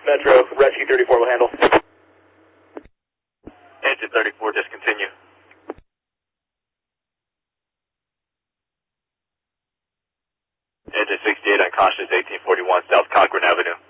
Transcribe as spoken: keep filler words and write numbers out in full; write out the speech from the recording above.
Metro, Rescue thirty-four will handle. Engine thirty-four, discontinue. Engine sixty-eight, unconscious, eighteen forty-one South Cochran Avenue.